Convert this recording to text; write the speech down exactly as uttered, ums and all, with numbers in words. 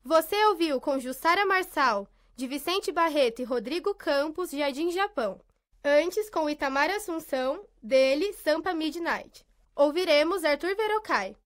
Você ouviu com Jussara Marçal, de Vicente Barreto e Rodrigo Campos, Jardim Japão. Antes, com Itamar Assunção, dele, Sampa Midnight. Ouviremos Arthur Verocai.